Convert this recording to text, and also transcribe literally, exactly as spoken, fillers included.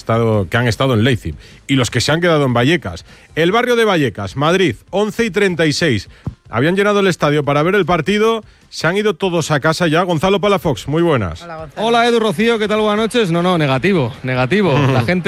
estado, que han estado en Leipzig y los que se han quedado en Vallecas. El barrio de Vallecas, Madrid, once y treinta y seis. Habían llenado el estadio para ver el partido, se han ido todos a casa ya. Gonzalo Palafox, muy buenas. Hola, Hola Edu, Rocío, ¿qué tal? Buenas noches. No, no, negativo, negativo. La gente